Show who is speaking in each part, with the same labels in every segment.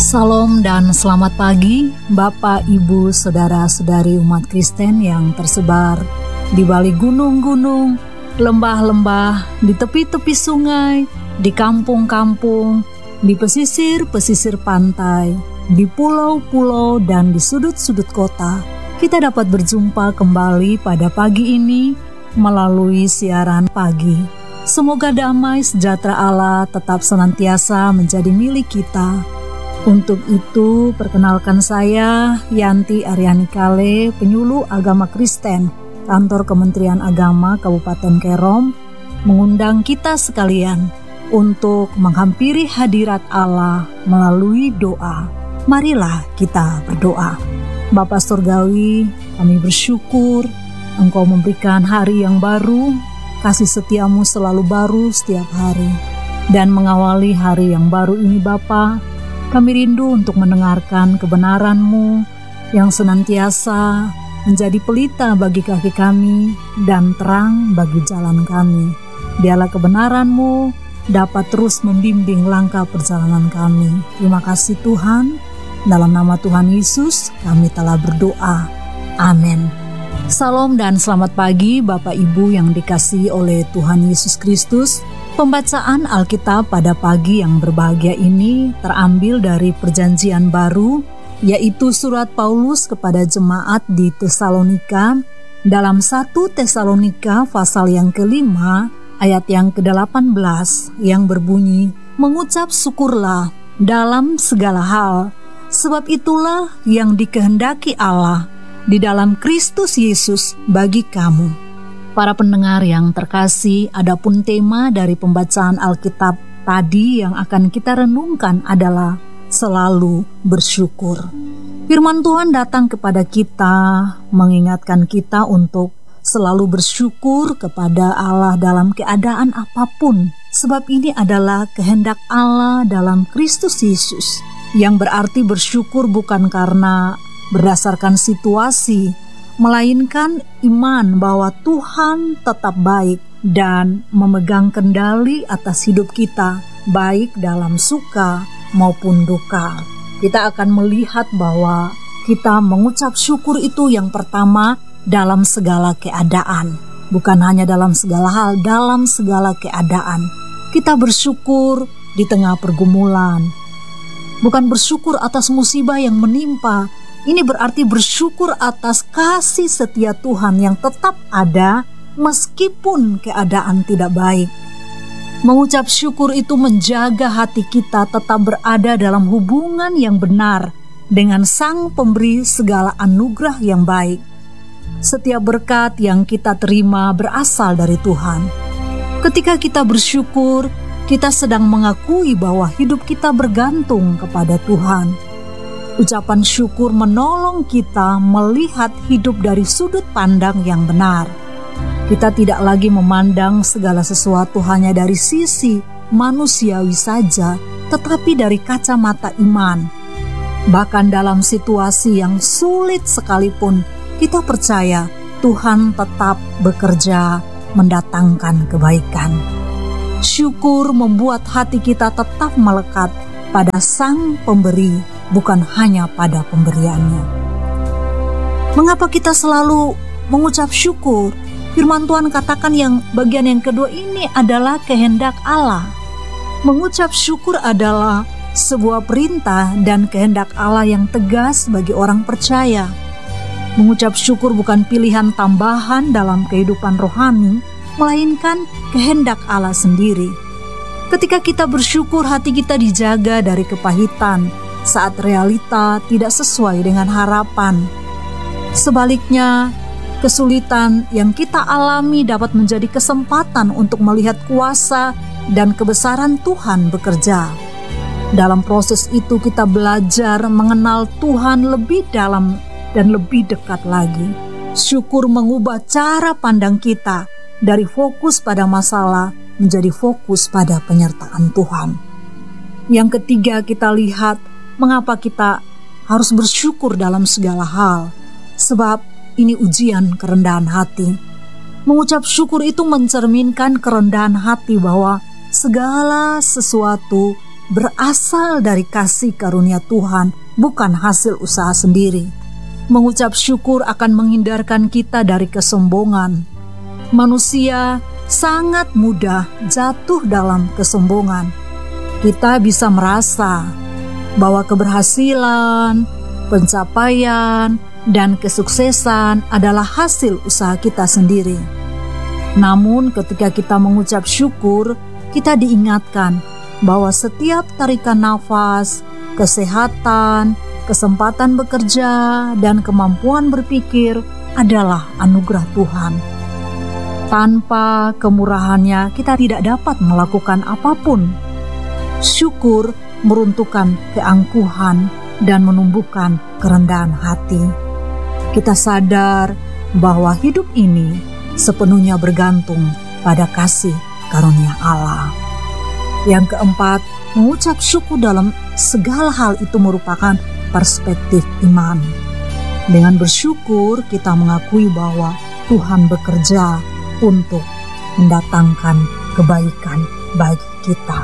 Speaker 1: Salam dan selamat pagi Bapak, Ibu, Saudara-saudari umat Kristen yang tersebar di balik gunung-gunung, lembah-lembah, di tepi-tepi sungai, di kampung-kampung, di pesisir-pesisir pantai, di pulau-pulau dan di sudut-sudut kota. Kita dapat berjumpa kembali pada pagi ini melalui siaran pagi. Semoga damai sejahtera Allah tetap senantiasa menjadi milik kita. Untuk itu, perkenalkan saya Yanti Aryani Kale, penyuluh agama Kristen, Kantor Kementerian Agama Kabupaten Kerom, mengundang kita sekalian untuk menghampiri hadirat Allah melalui doa. Marilah kita berdoa. Bapa Surgawi, kami bersyukur Engkau memberikan hari yang baru, kasih setiamu selalu baru setiap hari. Dan mengawali hari yang baru ini Bapa, kami rindu untuk mendengarkan kebenaran-Mu yang senantiasa menjadi pelita bagi kaki kami dan terang bagi jalan kami. Biarlah kebenaran-Mu dapat terus membimbing langkah perjalanan kami. Terima kasih Tuhan. Dalam nama Tuhan Yesus kami telah berdoa. Amin. Salam dan selamat pagi Bapak Ibu yang dikasihi oleh Tuhan Yesus Kristus. Pembacaan Alkitab pada pagi yang berbahagia ini terambil dari Perjanjian Baru, yaitu surat Paulus kepada jemaat di Tesalonika dalam 1 Tesalonika pasal yang ke-5 ayat yang ke-18 yang berbunyi, mengucap syukurlah dalam segala hal, sebab itulah yang dikehendaki Allah di dalam Kristus Yesus bagi kamu. Para pendengar yang terkasih, adapun tema dari pembacaan Alkitab tadi yang akan kita renungkan adalah selalu bersyukur. Firman Tuhan datang kepada kita, mengingatkan kita untuk selalu bersyukur kepada Allah dalam keadaan apapun, sebab ini adalah kehendak Allah dalam Kristus Yesus, yang berarti bersyukur bukan karena berdasarkan situasi, melainkan iman bahwa Tuhan tetap baik dan memegang kendali atas hidup kita, baik dalam suka maupun duka. Kita akan melihat bahwa kita mengucap syukur itu yang pertama dalam segala keadaan. Bukan hanya dalam segala hal, dalam segala keadaan. Kita bersyukur di tengah pergumulan. Bukan bersyukur atas musibah yang menimpa. Ini berarti bersyukur atas kasih setia Tuhan yang tetap ada meskipun keadaan tidak baik. Mengucap syukur itu menjaga hati kita tetap berada dalam hubungan yang benar dengan Sang Pemberi segala anugerah yang baik. Setiap berkat yang kita terima berasal dari Tuhan. Ketika kita bersyukur, kita sedang mengakui bahwa hidup kita bergantung kepada Tuhan. Ucapan syukur menolong kita melihat hidup dari sudut pandang yang benar. Kita tidak lagi memandang segala sesuatu hanya dari sisi manusiawi saja, tetapi dari kacamata iman. Bahkan dalam situasi yang sulit sekalipun, kita percaya Tuhan tetap bekerja mendatangkan kebaikan. Syukur membuat hati kita tetap melekat pada Sang Pemberi, bukan hanya pada pemberiannya. Mengapa kita selalu mengucap syukur? Firman Tuhan katakan yang bagian yang kedua ini adalah kehendak Allah. Mengucap syukur adalah sebuah perintah dan kehendak Allah yang tegas bagi orang percaya. Mengucap syukur bukan pilihan tambahan dalam kehidupan rohani, melainkan kehendak Allah sendiri. Ketika kita bersyukur, hati kita dijaga dari kepahitan saat realita tidak sesuai dengan harapan. Sebaliknya, kesulitan yang kita alami dapat menjadi kesempatan untuk melihat kuasa dan kebesaran Tuhan bekerja. Dalam proses itu kita belajar mengenal Tuhan lebih dalam dan lebih dekat lagi. Syukur mengubah cara pandang kita dari fokus pada masalah menjadi fokus pada penyertaan Tuhan. Yang ketiga, kita lihat mengapa kita harus bersyukur dalam segala hal, sebab ini ujian kerendahan hati. Mengucap syukur itu mencerminkan kerendahan hati bahwa segala sesuatu berasal dari kasih karunia Tuhan, bukan hasil usaha sendiri. Mengucap syukur akan menghindarkan kita dari kesombongan. Manusia sangat mudah jatuh dalam kesombongan. Kita bisa merasa bahwa keberhasilan, pencapaian, dan kesuksesan adalah hasil usaha kita sendiri. Namun ketika kita mengucap syukur, kita diingatkan bahwa setiap tarikan nafas, kesehatan, kesempatan bekerja, dan kemampuan berpikir adalah anugerah Tuhan. Tanpa kemurahannya kita tidak dapat melakukan apapun. Syukur meruntuhkan keangkuhan dan menumbuhkan kerendahan hati. Kita sadar bahwa hidup ini sepenuhnya bergantung pada kasih karunia Allah. Yang keempat, mengucap syukur dalam segala hal itu merupakan perspektif iman. Dengan bersyukur, kita mengakui bahwa Tuhan bekerja untuk mendatangkan kebaikan bagi kita.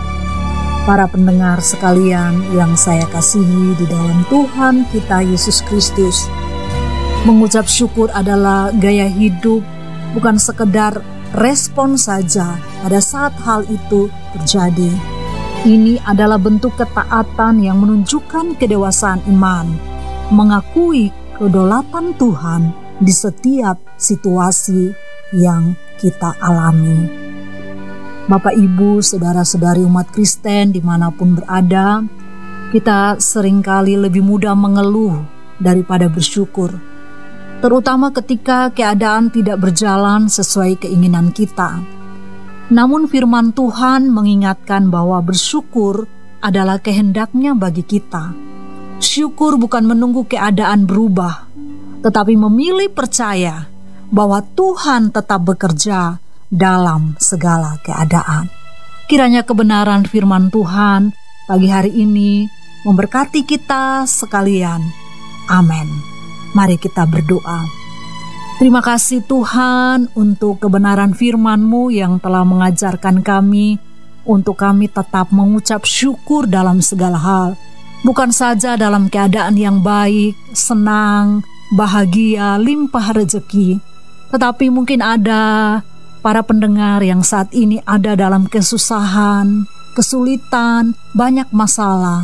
Speaker 1: Para pendengar sekalian yang saya kasihi di dalam Tuhan kita Yesus Kristus, mengucap syukur adalah gaya hidup, bukan sekedar respon saja pada saat hal itu terjadi. Ini adalah bentuk ketaatan yang menunjukkan kedewasaan iman, mengakui kedaulatan Tuhan di setiap situasi yang kita alami. Bapak, Ibu, saudara-saudari umat Kristen dimanapun berada, kita seringkali lebih mudah mengeluh daripada bersyukur, terutama ketika keadaan tidak berjalan sesuai keinginan kita. Namun firman Tuhan mengingatkan bahwa bersyukur adalah kehendaknya bagi kita. Syukur bukan menunggu keadaan berubah, tetapi memilih percaya bahwa Tuhan tetap bekerja dalam segala keadaan. Kiranya kebenaran firman Tuhan pagi hari ini memberkati kita sekalian. Amin. Mari kita berdoa. Terima kasih Tuhan untuk kebenaran firman-Mu yang telah mengajarkan kami untuk kami tetap mengucap syukur dalam segala hal. Bukan saja dalam keadaan yang baik, senang, bahagia, limpah rezeki, tetapi mungkin ada para pendengar yang saat ini ada dalam kesusahan, kesulitan, banyak masalah.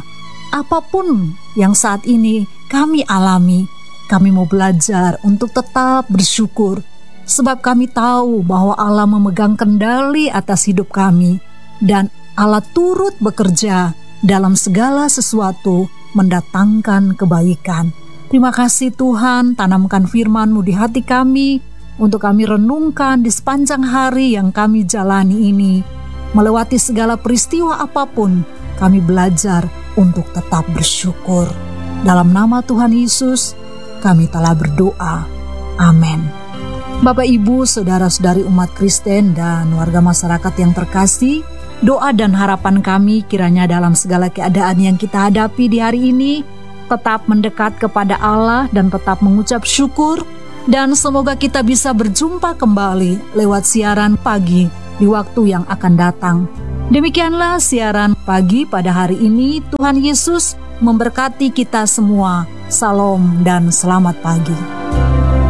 Speaker 1: Apapun yang saat ini kami alami, kami mau belajar untuk tetap bersyukur, sebab kami tahu bahwa Allah memegang kendali atas hidup kami, dan Allah turut bekerja dalam segala sesuatu mendatangkan kebaikan. Terima kasih Tuhan, tanamkan firman-Mu di hati kami, untuk kami renungkan di sepanjang hari yang kami jalani ini. Melewati segala peristiwa apapun, kami belajar untuk tetap bersyukur. Dalam nama Tuhan Yesus, kami telah berdoa. Amin. Bapak, Ibu, saudara-saudari umat Kristen dan warga masyarakat yang terkasih, doa dan harapan kami kiranya dalam segala keadaan yang kita hadapi di hari ini, tetap mendekat kepada Allah dan tetap mengucap syukur, dan semoga kita bisa berjumpa kembali lewat siaran pagi di waktu yang akan datang. Demikianlah siaran pagi pada hari ini. Tuhan Yesus memberkati kita semua. Salam dan selamat pagi.